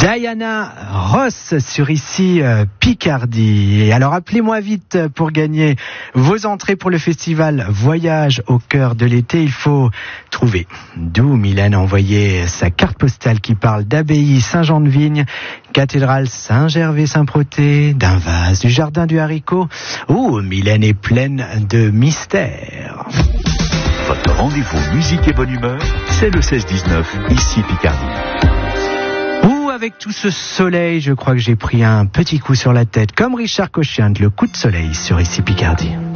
Diana Ross sur ici Picardie. Et alors appelez-moi vite pour gagner vos entrées pour le festival Voyage au cœur de l'été. Il faut trouver d'où Mylène a envoyé sa carte postale qui parle d'abbaye Saint-Jean-de-Vigne, cathédrale Saint-Gervais-Saint-Protais, d'un vase, du jardin du haricot. Mylène est pleine de mystères. Votre rendez-vous musique et bonne humeur, c'est le 16-19, ici Picardie. Avec tout ce soleil, je crois que j'ai pris un petit coup sur la tête, comme Richard Cochian, le coup de soleil sur ici Picardie.